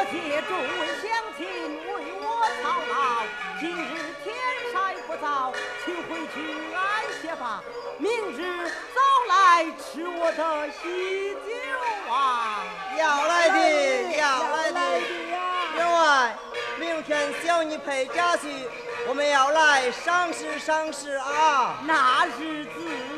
谢众位乡亲为我操劳，今日天晒不早，请回去安歇吧。明日早来吃我的喜酒啊！ 要来的，要来的。员外，明天小女陪家去，我们要来赏识赏识啊！ 那日子